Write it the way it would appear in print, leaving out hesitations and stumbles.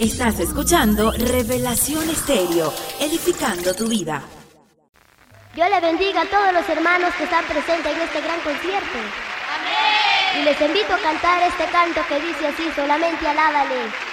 Estás escuchando Revelación Estéreo, edificando tu vida. Dios le bendiga a todos los hermanos que están presentes en este gran concierto. ¡Amén! Y les invito a cantar este canto que dice así: solamente alábale.